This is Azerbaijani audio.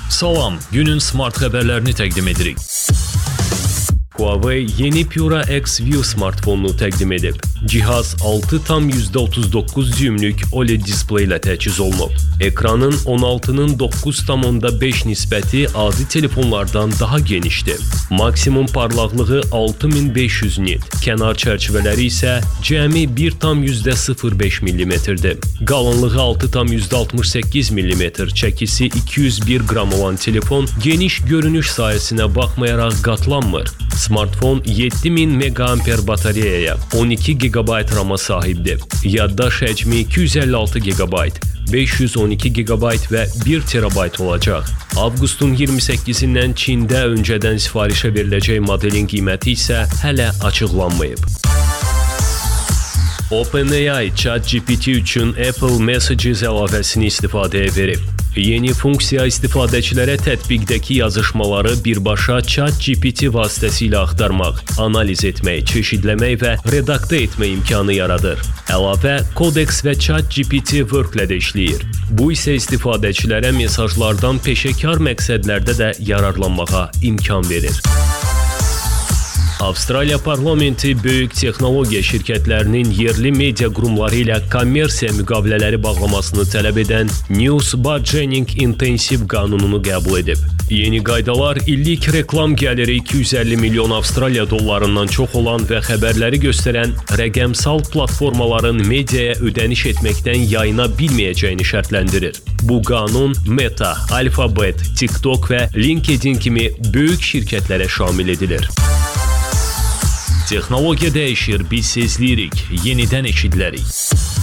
Salam, günün smart xəbərlərini təqdim edirik. Huawei yeni Pura X View smartfonunu təqdim edib. Cihaz 6,39 düymlük OLED displey ilə təchiz olunub. Ekranın 16'nın 9,5 nisbəti adi telefonlardan daha genişdir. Maksimum parlaqlığı 6500 nit. Kənar çərçivələri isə cəmi 1,05 mm-dir. Qalınlığı 6,68 mm, çəkisi 201 qram olan telefon geniş görünüş sayəsinə baxmayaraq qatlanmır. Smartfon 7000 mAh batareyaya, 12 GB RAM-a sahibdir. Yaddaş həcmi 256 GB, 512 GB və 1 TB olacaq. Avqustun 28-dən Çində öncədən sifarişə veriləcək modelin qiyməti isə hələ açıqlanmayıb. OpenAI ChatGPT üçün Apple Messages əlavəsini istifadəyə verib. Yeni funksiya istifadəçilərə tətbiqdəki yazışmaları birbaşa ChatGPT vasitəsilə axtarmaq, analiz etmək, çeşidləmək və redaktə etmək imkanı yaradır. Əlavə Codex və ChatGPT Work-lə də işləyir. Bu isə istifadəçilərə mesajlardan peşəkar məqsədlərdə də yararlanmağa imkan verir. Avstraliya parlamenti böyük texnologiya şirkətlərinin yerli media qurumları ilə kommersiya müqavilələri bağlamasını tələb edən News Bargaining Intensive qanununu qəbul edib. Yeni qaydalar illik reklam gəliri 250 milyon Avstraliya dollarından çox olan və xəbərləri göstərən rəqəmsal platformaların mediaya ödəniş etməkdən yayına bilməyəcəyini şərtləndirir. Bu qanun Meta, Alphabet, TikTok və LinkedIn kimi böyük şirkətlərə şamil edilir. Texnologiya dəyişir, biz sezləyirik, yenidən eşidilərik.